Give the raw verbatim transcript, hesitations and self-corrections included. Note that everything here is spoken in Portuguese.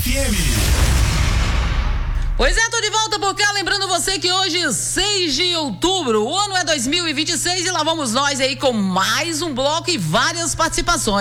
F M. Pois é, tô de volta por cá, lembrando você que hoje, seis de outubro, o ano é dois mil e vinte e seis e lá vamos nós aí com mais um bloco e várias participações.